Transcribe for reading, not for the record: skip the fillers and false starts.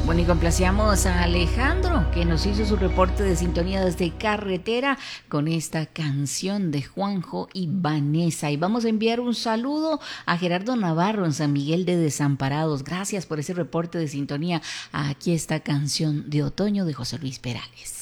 Bueno, y complacíamos a Alejandro, que nos hizo su reporte de sintonía desde carretera con esta canción de Juanjo y Vanessa. Y vamos a enviar un saludo a Gerardo Navarro en San Miguel de Desamparados. Gracias por ese reporte de sintonía. Aquí está canción de otoño de José Luis Perales.